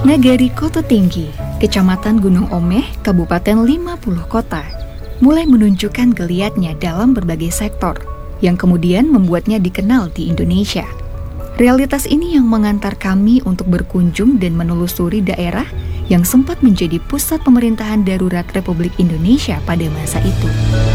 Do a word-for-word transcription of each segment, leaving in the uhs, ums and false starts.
Nagari Koto Tinggi, Kecamatan Gunung Omeh, Kabupaten lima puluh Kota, mulai menunjukkan geliatnya dalam berbagai sektor, yang kemudian membuatnya dikenal di Indonesia. Realitas ini yang mengantar kami untuk berkunjung dan menelusuri daerah yang sempat menjadi pusat pemerintahan darurat Republik Indonesia pada masa itu.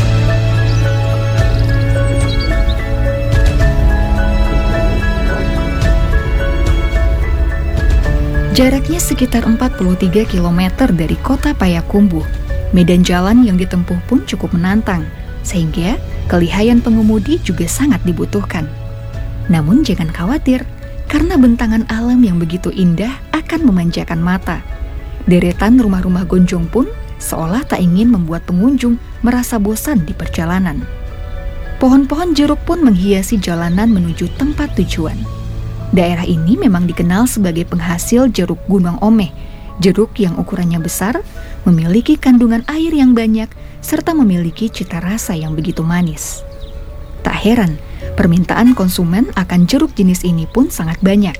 Jaraknya sekitar empat puluh tiga kilometer dari kota Payakumbuh. Medan jalan yang ditempuh pun cukup menantang, sehingga kelihayan pengemudi juga sangat dibutuhkan. Namun jangan khawatir, karena bentangan alam yang begitu indah akan memanjakan mata. Deretan rumah-rumah gonjong pun seolah tak ingin membuat pengunjung merasa bosan di perjalanan. Pohon-pohon jeruk pun menghiasi jalanan menuju tempat tujuan. Daerah ini memang dikenal sebagai penghasil jeruk Gunung Omeh. Jeruk yang ukurannya besar, memiliki kandungan air yang banyak, serta memiliki cita rasa yang begitu manis. Tak heran, permintaan konsumen akan jeruk jenis ini pun sangat banyak.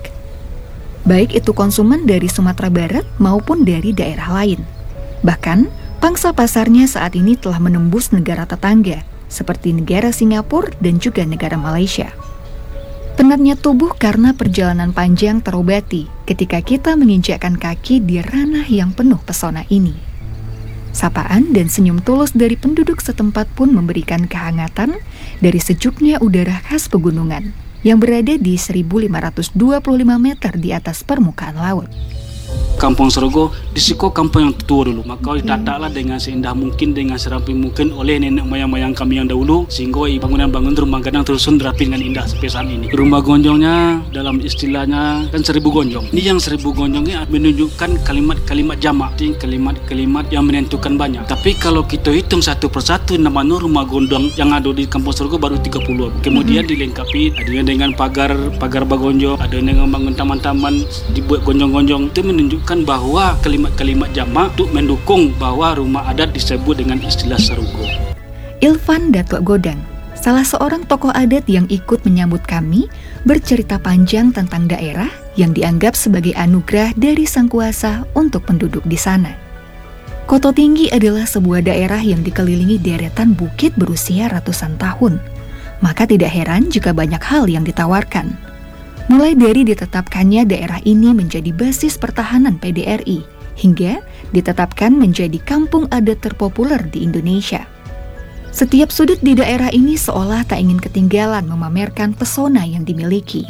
Baik itu konsumen dari Sumatera Barat maupun dari daerah lain. Bahkan, pangsa pasarnya saat ini telah menembus negara tetangga, seperti negara Singapura dan juga negara Malaysia. Penatnya tubuh karena perjalanan panjang terobati ketika kita menginjakkan kaki di ranah yang penuh pesona ini. Sapaan dan senyum tulus dari penduduk setempat pun memberikan kehangatan dari sejuknya udara khas pegunungan yang berada di seribu lima ratus dua puluh lima meter di atas permukaan laut. Kampung Sarugo disiko kampung yang tua dulu, maka ditataklah dengan seindah mungkin, dengan serapi mungkin oleh nenek moyang-moyang kami yang dahulu, sehingga bangunan-bangunan rumah gadang terusun dirapi dengan indah sampai saat ini. Rumah gonjongnya dalam istilahnya kan seribu gonjong. Ini yang seribu gonjongnya menunjukkan kalimat-kalimat jamak, kalimat-kalimat yang menentukan banyak. Tapi kalau kita hitung satu persatu nama rumah gondong yang ada di Kampung Sarugo baru tiga puluh. Kemudian mm-hmm. dilengkapi adanya dengan pagar pagar bagonjong, ada dengan bangun taman-taman dibuat gonjong-gonjong. Itu menunjukkan bahwa kalimat-kalimat jamak untuk mendukung bahwa rumah adat disebut dengan istilah Sarugo. Ilvan Datuk Godang, salah seorang tokoh adat yang ikut menyambut kami, bercerita panjang tentang daerah yang dianggap sebagai anugerah dari Sang Kuasa untuk penduduk di sana. Koto Tinggi adalah sebuah daerah yang dikelilingi deretan bukit berusia ratusan tahun. Maka tidak heran jika banyak hal yang ditawarkan. Mulai dari ditetapkannya daerah ini menjadi basis pertahanan P D R I, hingga ditetapkan menjadi kampung adat terpopuler di Indonesia. Setiap sudut di daerah ini seolah tak ingin ketinggalan memamerkan pesona yang dimiliki.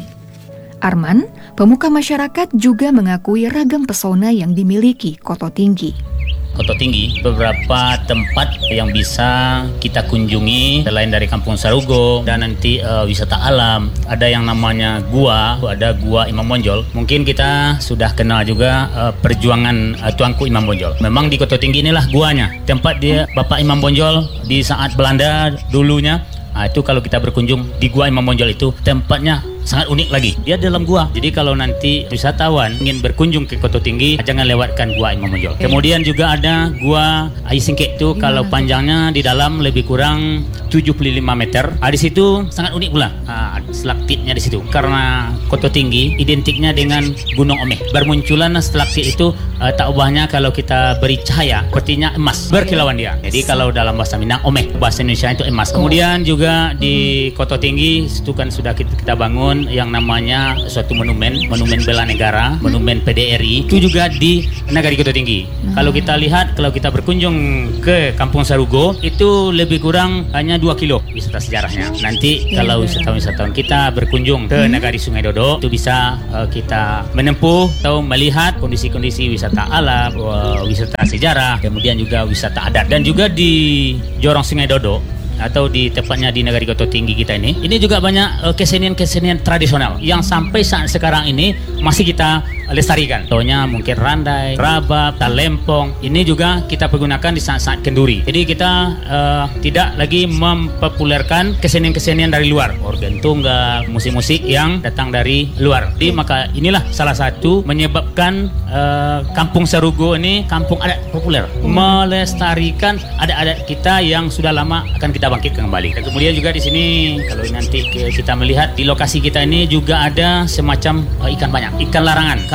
Arman, pemuka masyarakat, juga mengakui ragam pesona yang dimiliki Koto Tinggi. Koto Tinggi, beberapa tempat yang bisa kita kunjungi selain dari Kampung Sarugo dan nanti uh, wisata alam. Ada yang namanya gua, ada gua Imam Bonjol. Mungkin kita sudah kenal juga uh, perjuangan uh, Tuanku Imam Bonjol. Memang di Koto Tinggi inilah guanya, tempat dia Bapak Imam Bonjol di saat Belanda dulunya. Nah, itu kalau kita berkunjung di gua Imam Bonjol itu tempatnya sangat unik lagi. Dia dalam gua. Jadi kalau nanti wisatawan ingin berkunjung ke Koto Tinggi, jangan lewatkan gua Imam Bonjol. Okay. Kemudian juga ada gua Ai Singkek itu kalau panjangnya di dalam lebih kurang tujuh puluh lima meter. Ah, di situ sangat unik pula. Ah, stalaktiknya di situ. Karena Koto Tinggi identiknya dengan Gunung Omeh. Bermunculan stalaktit itu uh, tak ubahnya kalau kita beri cahaya, sepertinya emas, berkilauan dia. Jadi kalau dalam bahasa Minang Omeh, bahasa Indonesia itu emas. Kemudian juga di Koto Tinggi itu kan sudah kita, kita bangun yang namanya suatu monumen, monumen bela negara, monumen P D R I, itu juga di Nagari Koto Tinggi. Hmm. Kalau kita lihat, kalau kita berkunjung ke Kampung Sarugo, itu lebih kurang hanya dua kilo wisata sejarahnya. Nanti yeah, kalau wisatawan-wisatawan kita berkunjung ke hmm. Nagari Sungai Dodo, itu bisa uh, kita menempuh atau melihat kondisi-kondisi wisata alam, uh, wisata sejarah, kemudian juga wisata adat. Dan juga di Jorong Sungai Dodo, atau di tepatnya di Nagari Koto Tinggi kita ini, ini juga banyak uh, kesenian-kesenian tradisional yang sampai saat sekarang ini masih kita lestarikan. Contohnya mungkin randai, rabab, talempong. Ini juga kita pergunakan di saat-saat kenduri. Jadi kita uh, tidak lagi mempopulerkan kesenian-kesenian dari luar, organ tunggal, musik-musik yang datang dari luar. Jadi maka inilah salah satu menyebabkan uh, Kampung Sarugo ini kampung adat populer, melestarikan adat-adat kita yang sudah lama akan kita bangkitkan kembali. Dan kemudian juga di sini kalau nanti kita melihat di lokasi kita ini juga ada semacam uh, ikan banyak, ikan larangan.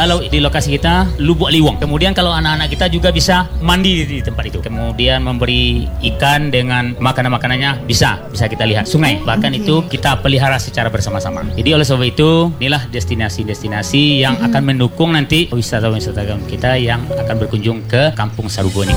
Kalau di lokasi kita Lubuk Liwong. Kemudian kalau anak-anak kita juga bisa mandi di tempat itu. Kemudian memberi ikan dengan makanan-makanannya bisa bisa kita lihat sungai. Bahkan okay. itu kita pelihara secara bersama-sama. Jadi oleh sebab itu inilah destinasi-destinasi yang mm-hmm. akan mendukung nanti wisatawan-wisatawan kita yang akan berkunjung ke Kampung Sarugo ini.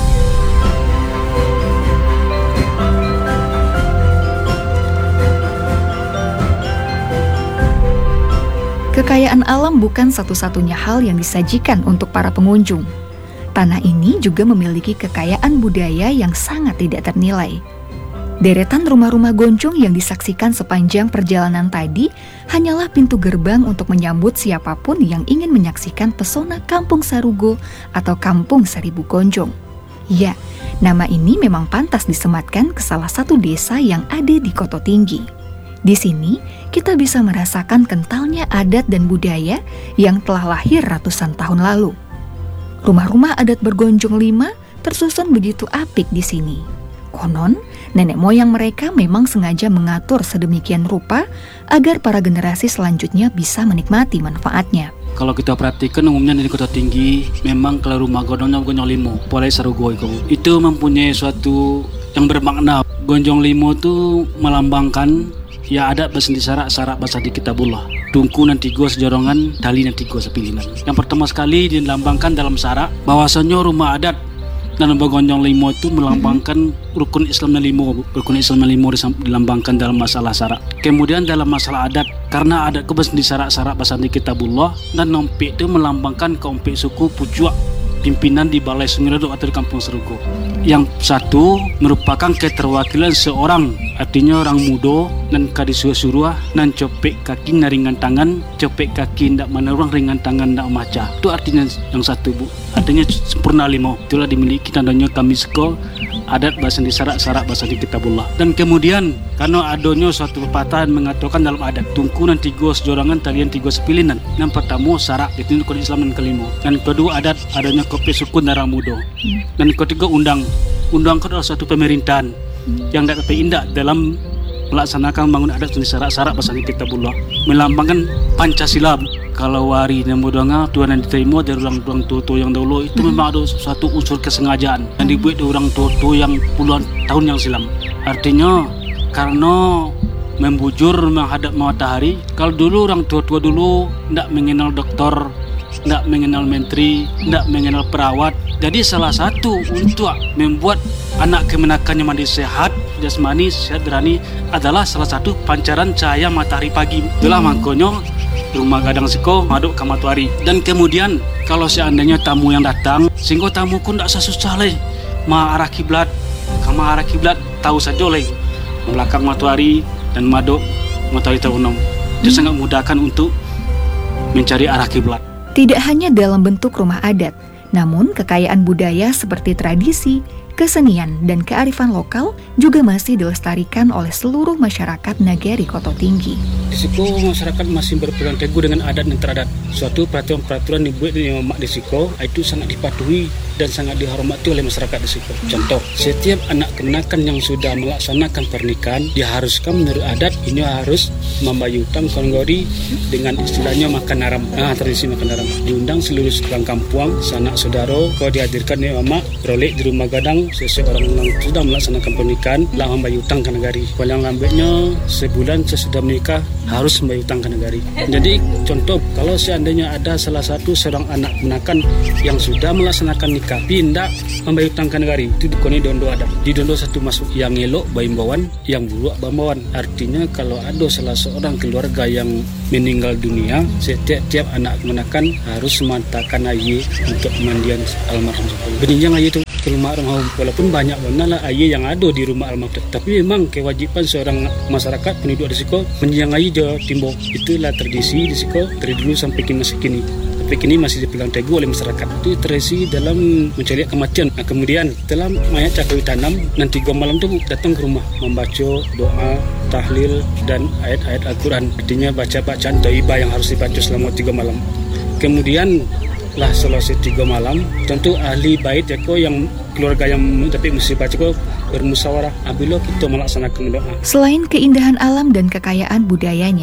Kekayaan alam bukan satu-satunya hal yang disajikan untuk para pengunjung. Tanah ini juga memiliki kekayaan budaya yang sangat tidak ternilai. Deretan rumah-rumah goncong yang disaksikan sepanjang perjalanan tadi hanyalah pintu gerbang untuk menyambut siapapun yang ingin menyaksikan pesona Kampung Sarugo atau Kampung Seribu Gonjong. Ya, nama ini memang pantas disematkan ke salah satu desa yang ada di Koto Tinggi. Di sini, kita bisa merasakan kentalnya adat dan budaya yang telah lahir ratusan tahun lalu. Rumah-rumah adat bergonjong lima tersusun begitu apik di sini. Konon, nenek moyang mereka memang sengaja mengatur sedemikian rupa agar para generasi selanjutnya bisa menikmati manfaatnya. Kalau kita perhatikan umumnya di Kota Tinggi, memang kalau rumah gonjongnya gonjong limo, Polai Sarugo itu, itu mempunyai suatu yang bermakna. Gonjong limo itu melambangkan ya adat bahasa di sarak-sarak bahasa di kitabullah. Tungku nanti go sejorongan, tali nanti go sepilinan. Yang pertama sekali dilambangkan dalam sarak bahwasanya rumah adat dan gonjong limo itu melambangkan rukun Islamnya limo. Rukun Islamnya limo dilambangkan dalam masalah sarak. Kemudian dalam masalah adat, karena adat bahasa di sarak-sarak bahasa di kitabullah, dan ompek itu melambangkan keompek suku Pujuak, pimpinan di Balai Sungai Redok atau di Kampung Sarugo. Yang satu merupakan keterwakilan seorang, artinya orang muda dan kadisuruh-suruh dan copek kaki ringan tangan, copek kaki ndak menerang ringan tangan ndak maca. Itu artinya yang satu, Bu. Artinya sempurna limo. Itulah dimiliki tandanya kami seko adat bahasa di sarak-sarak bahasa di kitabullah. Dan kemudian karena adanya suatu pepatah mengatakan dalam adat tungku nanti tiga sejorangan talian tiga sepilinan. Yang pertama sarak itu kode Islam dan kelima. Dan kedua adat adanya kopi sukun darah muda. Dan ketiga undang. Undang itu adalah suatu pemerintahan yang tidak dapat indah dalam melaksanakan bangun adat di sarak-sarak bahasa di kitabullah, melambangkan Pancasila. Kalau wari dan bodonga Tuhan yang diterima dari orang tua-tua yang dahulu itu memang ada suatu unsur kesengajaan yang dibuat dari orang tua-tua yang puluhan tahun yang silam. Artinya karena membujur menghadap matahari. Kalau dulu orang tua-tua dulu tidak mengenal dokter, tidak mengenal menteri, tidak mengenal perawat. Jadi salah satu untuk membuat anak kemenakannya mandi sehat, jasmani, sehat berani adalah salah satu pancaran cahaya matahari pagi. Itulah makanya rumah gadang siko maduk kamatuari. Dan kemudian kalau seandainya tamu yang datang, sehingga tamu pun tidak susah leh, ma arah kiblat, kama arah kiblat tahu saja leh, belakang matuari dan maduk matahari terunam. Itu sangat memudahkan untuk mencari arah kiblat. Tidak hanya dalam bentuk rumah adat, namun kekayaan budaya seperti tradisi, kesenian, dan kearifan lokal juga masih dilestarikan oleh seluruh masyarakat Nagari Koto Tinggi. Di situ masyarakat masih berpegang teguh dengan adat dan teradat. Suatu peraturan-peraturan dibuat oleh Mak di Siko itu sangat dipatuhi dan sangat dihormati oleh masyarakat di Siko. Contoh, setiap anak kemenakan yang sudah melaksanakan pernikahan diharuskan menurut adat ini harus membayar utang konggori dengan istilahnya makan haram. Nah, tradisi makan haram. Diundang seluruh orang kampung, sanak saudara, kau dihadirkan oleh Mak rolek di rumah gadang seseorang yang sudah melaksanakan pernikahan lah membayar utang ke negari. Kalau yang lambatnya sebulan sesudah menikah harus membayar utang ke negari. Jadi contoh kalau seandainya ada salah satu seorang anak menakan yang sudah melaksanakan nikah pindah membayar utang ke negari, itu dikoni dondo ada. Di dondo satu masuk yang elok baimbawan, yang buruk bambawan. Artinya kalau ada salah seorang keluarga yang meninggal dunia, setiap tiap anak menakan harus memantakan aye untuk pemandian almarhum. Beninjang aye itu ke rumah almarhum, walaupun banyak mana lah aye yang ada di rumah almarhum, tapi memang kewajiban seorang masyarakat penduduk di Siko menjang aye je timbo. Itulah tradisi di Siko dari dulu sampai kini masih kini. Tapi kini masih dipegang teguh oleh masyarakat. Itu tradisi dalam mencari kematian. Nah, kemudian setelah mayat cakawi tanam, nanti tiga malam tu datang ke rumah membaca doa, tahlil dan ayat-ayat Al-Quran. Artinya baca bacaan thayyibah yang harus dibaca selama tiga malam. Kemudian lah selesai tiga malam, tentu ahli bait Jeko yang keluarga yang tapi mesti baca ko bermusyawarah apabila kita melaksanakan doa. Selain keindahan alam dan kekayaan budayanya,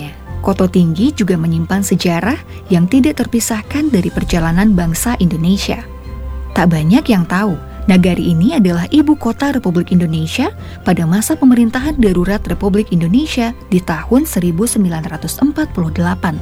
Koto Tinggi juga menyimpan sejarah yang tidak terpisahkan dari perjalanan bangsa Indonesia. Tak banyak yang tahu, nagari ini adalah ibu kota Republik Indonesia pada masa pemerintahan darurat Republik Indonesia di tahun seribu sembilan ratus empat puluh delapan.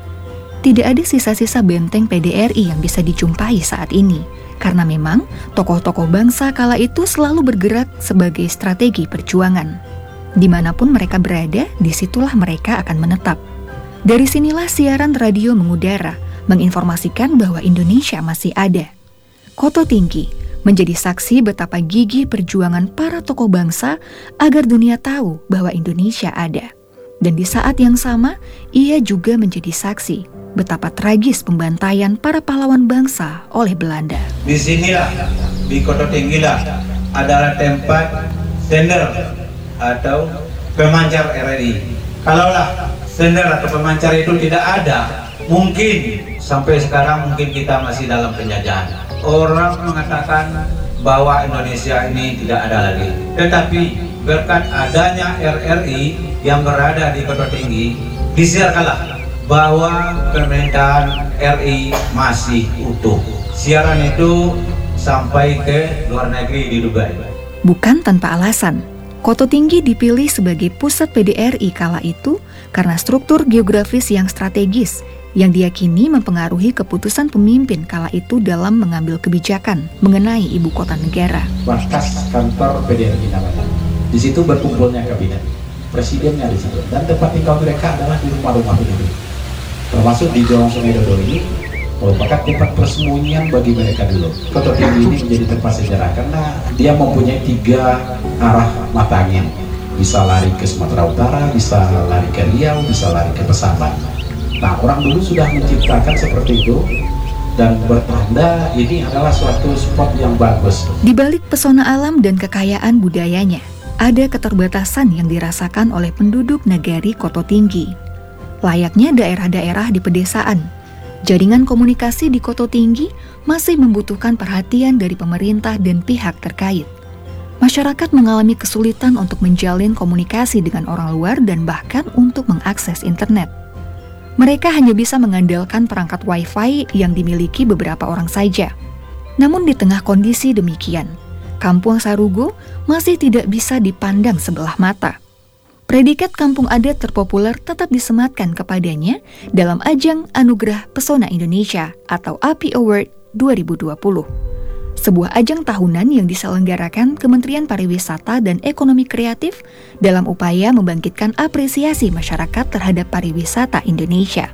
Tidak ada sisa-sisa benteng P D R I yang bisa dijumpai saat ini, karena memang tokoh-tokoh bangsa kala itu selalu bergerak sebagai strategi perjuangan. Dimanapun mereka berada, disitulah mereka akan menetap. Dari sinilah siaran radio mengudara, menginformasikan bahwa Indonesia masih ada. Koto Tinggi menjadi saksi betapa gigih perjuangan para tokoh bangsa agar dunia tahu bahwa Indonesia ada. Dan di saat yang sama, ia juga menjadi saksi betapa tragis pembantaian para pahlawan bangsa oleh Belanda. Di sinilah, di Koto Tinggi lah, adalah tempat sender atau pemancar R R I. Kalaulah sender atau pemancar itu tidak ada, mungkin sampai sekarang mungkin kita masih dalam penjajahan. Orang mengatakan bahwa Indonesia ini tidak ada lagi. Tetapi berkat adanya R R I yang berada di Koto Tinggi, disiarkanlah bahwa pemerintahan R I masih utuh. Siaran itu sampai ke luar negeri di Dubai. Bukan tanpa alasan, Koto Tinggi dipilih sebagai pusat P D R I kala itu karena struktur geografis yang strategis yang diyakini mempengaruhi keputusan pemimpin kala itu dalam mengambil kebijakan mengenai ibu kota negara. Markas kantor P D R I namanya. Di situ berkumpulnya kabinet, presidennya di situ, dan tempat tinggal mereka adalah di rumah-rumah penduduk. Termasuk di Jorong Sungai Dodo ini merupakan tempat persembunyian bagi mereka dulu. Koto Tinggi ini menjadi tempat sejarah karena dia mempunyai tiga arah mata angin. Bisa lari ke Sumatera Utara, bisa lari ke Riau, bisa lari ke Pesaban. Nah, orang dulu sudah menciptakan seperti itu dan bertanda ini adalah suatu spot yang bagus. Di balik pesona alam dan kekayaan budayanya, ada keterbatasan yang dirasakan oleh penduduk nagari Koto Tinggi. Layaknya daerah-daerah di pedesaan, jaringan komunikasi di Koto Tinggi masih membutuhkan perhatian dari pemerintah dan pihak terkait. Masyarakat mengalami kesulitan untuk menjalin komunikasi dengan orang luar dan bahkan untuk mengakses internet. Mereka hanya bisa mengandalkan perangkat Wi-Fi yang dimiliki beberapa orang saja. Namun di tengah kondisi demikian, Kampung Sarugo masih tidak bisa dipandang sebelah mata. Predikat kampung adat terpopuler tetap disematkan kepadanya dalam ajang Anugerah Pesona Indonesia atau A P Award dua ribu dua puluh. Sebuah ajang tahunan yang diselenggarakan Kementerian Pariwisata dan Ekonomi Kreatif dalam upaya membangkitkan apresiasi masyarakat terhadap pariwisata Indonesia.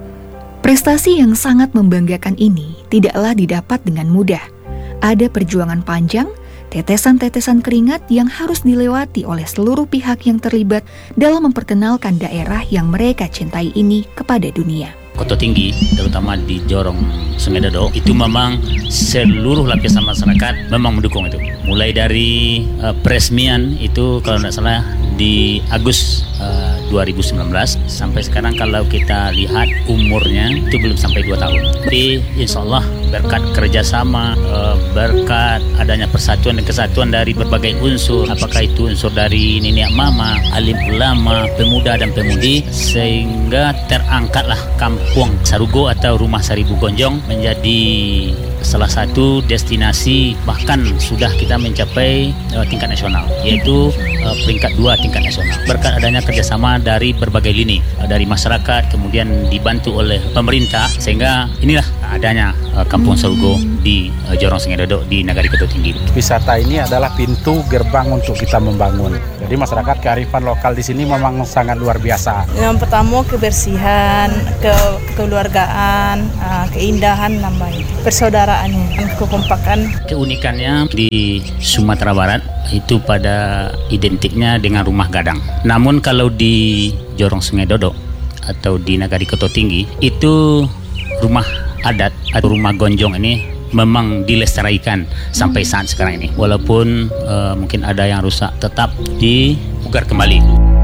Prestasi yang sangat membanggakan ini tidaklah didapat dengan mudah. Ada perjuangan panjang, tetesan-tetesan keringat yang harus dilewati oleh seluruh pihak yang terlibat dalam memperkenalkan daerah yang mereka cintai ini kepada dunia. Koto Tinggi, terutama di Jorong Sungai Dodo, itu memang seluruh lapisan masyarakat memang mendukung itu. Mulai dari uh, peresmian itu kalau tidak salah di Agustus uh, dua ribu sembilan belas sampai sekarang kalau kita lihat umurnya itu belum sampai dua tahun. Tapi insya Allah berkat kerjasama, uh, berkat adanya persatuan dan kesatuan dari berbagai unsur, apakah itu unsur dari nenek mama, alim ulama, pemuda dan pemudi, sehingga terangkatlah Kampung Sarugo atau Rumah Seribu Gonjong menjadi salah satu destinasi, bahkan sudah kita mencapai uh, tingkat nasional, yaitu uh, peringkat dua tingkat nasional. Berkat adanya kerjasama dari berbagai lini, uh, dari masyarakat, kemudian dibantu oleh pemerintah, sehingga inilah adanya uh, Kampung Sarugo di uh, Jorong Sungai Dodo di Nagari Koto Tinggi. Wisata ini adalah pintu gerbang untuk kita membangun. Jadi masyarakat kearifan lokal di sini memang sangat luar biasa. Yang pertama kebersihan, ke kekeluargaan, uh, keindahan namanya, persaudaraannya, kekompakan. Keunikannya di Sumatera Barat itu pada identiknya dengan rumah gadang. Namun kalau di Jorong Sungai Dodo atau di Nagari Koto Tinggi itu rumah adat atau rumah gonjong ini memang dilestarikan sampai saat sekarang ini. Walaupun uh, mungkin ada yang rusak, tetap dipugar kembali.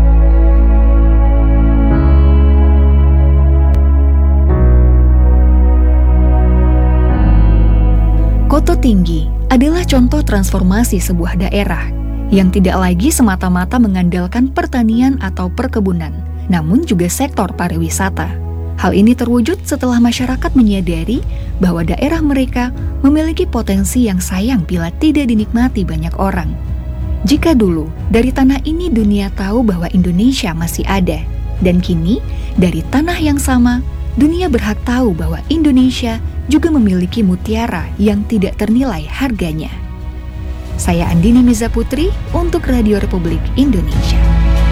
Koto Tinggi adalah contoh transformasi sebuah daerah yang tidak lagi semata-mata mengandalkan pertanian atau perkebunan, namun juga sektor pariwisata. Hal ini terwujud setelah masyarakat menyadari bahwa daerah mereka memiliki potensi yang sayang bila tidak dinikmati banyak orang. Jika dulu dari tanah ini dunia tahu bahwa Indonesia masih ada, dan kini dari tanah yang sama dunia berhak tahu bahwa Indonesia juga memiliki mutiara yang tidak ternilai harganya. Saya Andini Miza Putri untuk Radio Republik Indonesia.